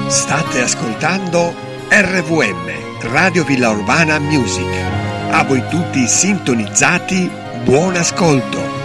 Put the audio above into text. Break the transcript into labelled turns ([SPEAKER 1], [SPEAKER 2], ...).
[SPEAKER 1] State ascoltando RVM, Radio Villa Urbana Music. A voi tutti sintonizzati, buon ascolto.